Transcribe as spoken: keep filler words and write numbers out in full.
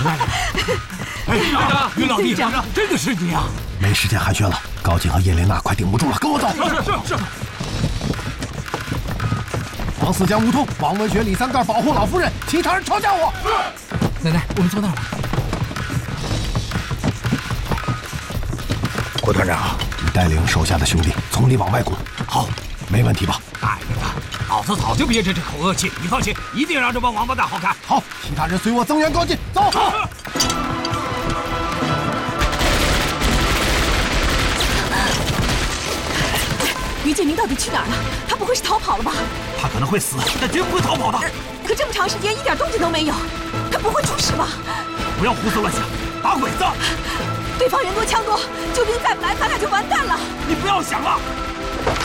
哎，云老弟，真的是你啊！ 没时间寒暄了，高进和叶莲娜快顶不住了，跟我走。 是是是。 王四将吴通、王文学、李三盖保护老夫人，其他人抄家我。 奶奶，我们坐那儿吧。 郭团长，你带领手下的兄弟从里往外攻。 好， 没问题吧？ 大爷的，老子早就憋着这口恶气，你放心，一定让这帮王八蛋好看。 好，其他人随我增援高进，走。好。 于建民到底去哪儿了？他不会是逃跑了吧？ 他可能会死，但绝不会逃跑的。 可这么长时间一点动静都没有，他不会出事吧？ 不要胡思乱想，打鬼子！ 对方人多枪多，救兵再不来，咱俩就完蛋了。 你不要想了。